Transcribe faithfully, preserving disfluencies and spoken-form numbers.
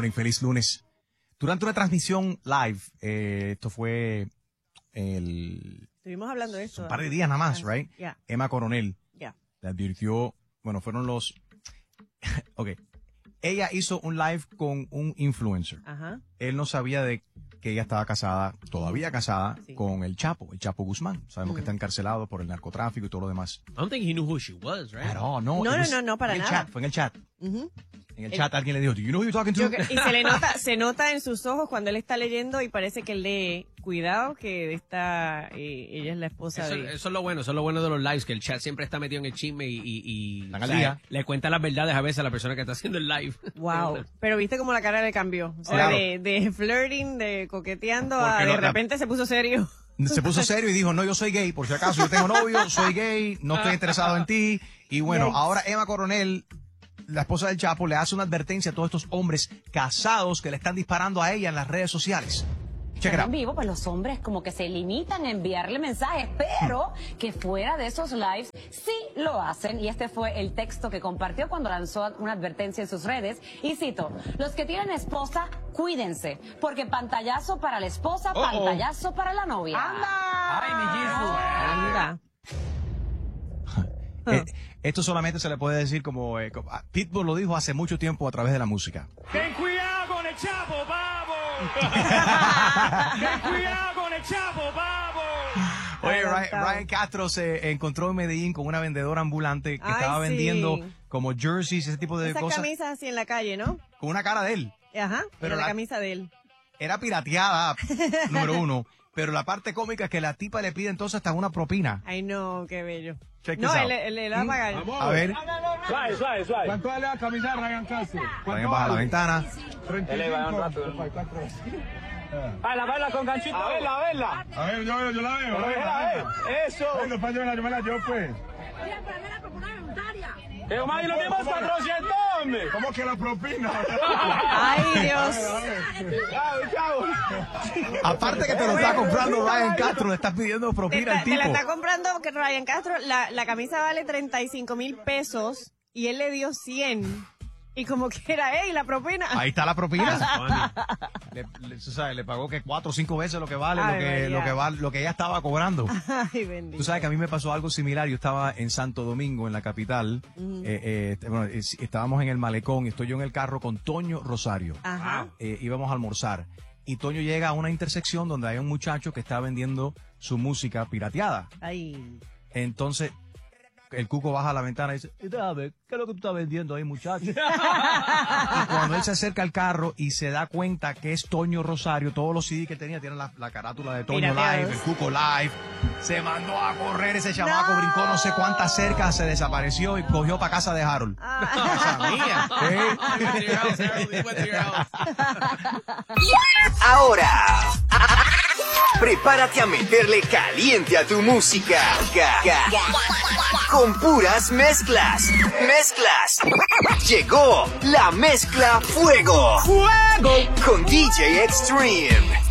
morning, feliz lunes. Durante una transmisión live, eh, esto fue el... Estuvimos hablando de esto. Un par de días nada más, right? Yeah. Emma Coronel Yeah. le advirtió, bueno, fueron los... ok. Ella hizo un live con un influencer. Ajá. Él no sabía de que ella estaba casada, todavía casada, Sí. con el Chapo, el Chapo Guzmán. Sabemos Mm. que está encarcelado por el narcotráfico y todo lo demás. I don't think he knew who she was, right? Pero no, No, it no, was- no, no, para fue en el nada. chat, fue en el chat. Ujú. En el El- chat alguien le dijo, do you know who you're talking to? Yo cre- y se le nota, se nota en sus ojos cuando él está leyendo y parece que él lee, cuidado que esta, eh, ella es la esposa Eso, de... eso es lo bueno, eso es lo bueno de los lives, que el chat siempre está metido en el chisme y, y, y Están o al sea, día. le cuenta las verdades a veces a la persona que está haciendo el live. Wow, pero viste cómo la cara le cambió, o sea, Claro. de, de flirting, de coqueteando, a Porque de no- la- repente se puso serio. Se puso serio y dijo, no, yo soy gay, por si acaso yo tengo novio, soy gay, no estoy interesado en ti. Y bueno, Yikes. ahora Emma Coronel, la esposa del Chapo, le hace una advertencia a todos estos hombres casados que le están disparando a ella en las redes sociales. Check it En out. vivo, pues los hombres como que se limitan a enviarle mensajes, pero que fuera de esos lives sí lo hacen. Y este fue el texto que compartió cuando lanzó una advertencia en sus redes. Y cito, los que tienen esposa, cuídense, porque pantallazo para la esposa, Oh, oh. pantallazo para la novia. Anda. Eh, esto solamente se le puede decir como, eh, como- ah, Pitbull lo dijo hace mucho tiempo a través de la música. Ten cuidado con el Chapo, vamos. Ten cuidado con el Chapo, vamos. Oye, Ryan, Adelantado. Ryan Castro se encontró en Medellín con una vendedora ambulante que Ay, estaba sí. vendiendo como jerseys, ese tipo de Esa cosas, camisa así en la calle, ¿no? con una cara de él. Ajá, Pero pero la, la- camisa de él. Era pirateada, número uno. Pero la parte cómica es que la tipa le pide entonces hasta una propina. Ay, no, qué bello. Check No, this él, out. él, él va a pagar. A ver, Suave, suave, suave. ¿Cuánto vale la camisa de Ryan Castro? Ryan baja la ventana. Eleva un rato. Baila, baila con ganchito. A verla, a verla. A ver, yo, yo la veo. Pero déjala ver. Eso. Bueno, pa, yo me la, yo me la llevo, pues. Pero más, y lo dimos cuatrocientos, hombre. ¿Cómo que la propina? Ay, Dios. Chao, chao. Aparte que te lo está comprando Ryan Castro, le estás pidiendo Te, propina está- al te tipo. la está comprando que Ryan Castro. La, la camisa vale treinta y cinco mil pesos y él le dio cien. Y como que era, ey, la propina. Ahí está la propina. le, le, tú sabes, le pagó que cuatro o cinco veces lo que vale, Ay, lo que, María. lo que vale, lo que ella estaba cobrando. Ay, bendito. Tú sabes que a mí me pasó algo similar. Yo estaba en Santo Domingo, en la capital. eh, eh, bueno, es- estábamos en el malecón y estoy yo en el carro con Toño Rosario. Ajá. Eh, íbamos a almorzar. Y Toño llega a una intersección donde hay un muchacho que está vendiendo su música pirateada. Ay. Entonces, el cuco baja la ventana y dice, "Y déjame, ¿qué es lo que tú estás vendiendo ahí, muchacho?" Y cuando él se acerca al carro y se da cuenta que es Toño Rosario, todos los C D que tenía tienen la, la carátula de Toño Pirateados. Live, el cuco Live, se mandó a correr ese chamaco, No. brincó no sé cuántas cercas, se desapareció y cogió para casa de Harold. Ah. Mía. ¿Eh? He went to your house, Harold. He went to your house. Ahora, prepárate a meterle caliente a tu música. Ga- ga- Con puras mezclas. Mezclas. Llegó la mezcla Fuego. Fuego. Con D J Extreme.